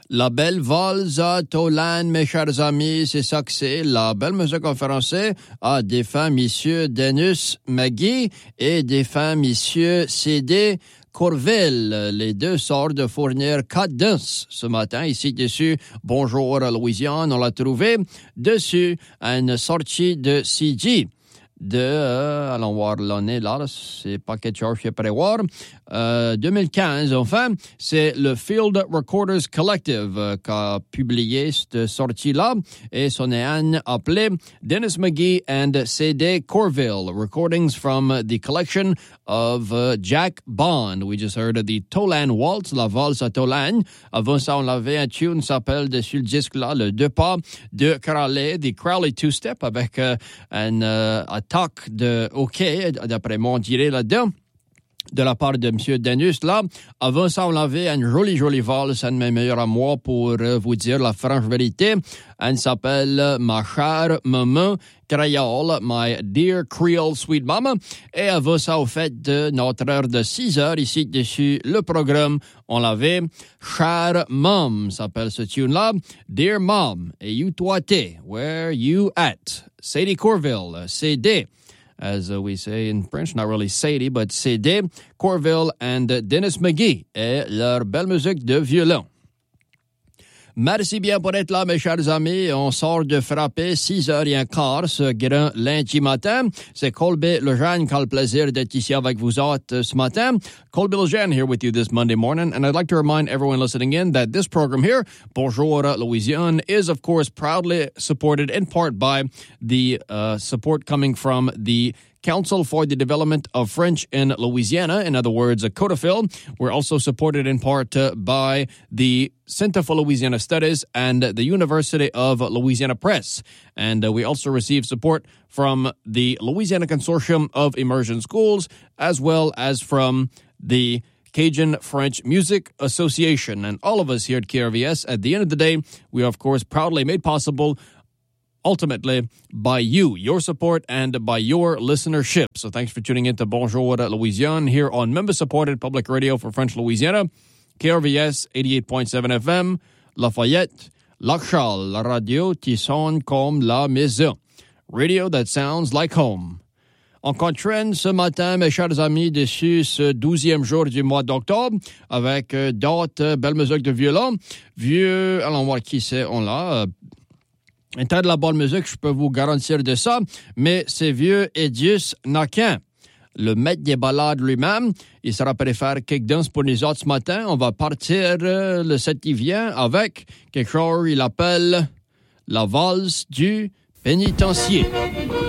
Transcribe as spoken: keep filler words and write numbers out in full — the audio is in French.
La belle valse à Tolan, mes chers amis, c'est ça que c'est. La belle musique en français a défunt Monsieur Dennis McGee et défunt Monsieur C D Corville. Les deux sortent de fournir quatre danses ce matin. Ici dessus, Bonjour Louisiane, on l'a trouvé dessus une sortie de C G. De, euh, allons voir l'année là, c'est pas quelque chose que je vais voir, euh, deux mille quinze, enfin, c'est le Field Recorders Collective euh, qui a publié cette sortie-là, et son est un appelé Dennis McGee and C D Corville, recordings from the collection of uh, Jack Bond. We just heard the Tolan Waltz, la valse à Tolan. Avant ça, on avait un tune qui s'appelle dessus le disque-là, le deux pas de Crowley, the Crowley Two-Step, avec euh, un euh, attaque de hockey, d'après moi, on dirait là-dedans, de la part de M. Dennis, là. Avant ça, on avait une jolie, jolie valse, un de mes meilleurs à moi, pour euh, vous dire la franche vérité. Elle s'appelle Ma chère maman créole, My Dear Creole Sweet Mama. Et avant ça, au fait de notre heure de six heures, ici, dessus le programme, on l'avait Chère Mom, s'appelle ce tune-là. Dear Mom, et you toi t'es, where you at? Sadie Corville, C D. As uh, we say in French, not really Sadie, but C D, Corville and uh, Dennis McGee et leur belle musique de violon. Merci bien pour être là, mes chers amis. On sort de frapper six heures quinze ce grand lundi matin. C'est Colby Lejeune qui a le plaisir d'être ici avec vous autres ce matin. Colby Lejeune here with you this Monday morning. And I'd like to remind everyone listening in that this program here, Bonjour Louisiane, is of course proudly supported in part by the uh, support coming from the Council for the Development of French in Louisiana, in other words, a CODAFIL. We're also supported in part uh, by the Center for Louisiana Studies and the University of Louisiana Press. And uh, we also receive support from the Louisiana Consortium of Immersion Schools, as well as from the Cajun French Music Association. And all of us here at K R V S, at the end of the day, we are, of course, proudly made possible ultimately by you, your support, and by your listenership. So thanks for tuning in to Bonjour Louisiane here on member-supported public radio for French Louisiana, K R V S eighty-eight point seven F M, Lafayette, Lac Charles, la radio qui sonne comme la maison. Radio that sounds like home. On contraîne ce matin, mes chers amis, dessus ce douzième jour du mois d'octobre, avec euh, d'autres belles musiques de violon. Vieux, allons voir qui c'est, on l'a... Euh, Un tas de la bonne musique, je peux vous garantir de ça, mais c'est vieux Edius Naquin, le maître des ballades lui-même. Il sera prêt à faire quelques danses pour nous autres ce matin. On va partir euh, le sept qui vient avec quelque chose qu'il appelle la valse du pénitencier.